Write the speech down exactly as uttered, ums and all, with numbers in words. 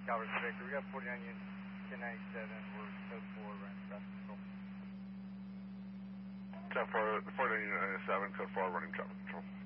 Calvert Victor, we got forty-nine units, ten ninety-seven, we're code four, running traffic control. ten four, forty-nine ninety-seven, code four, running traffic control.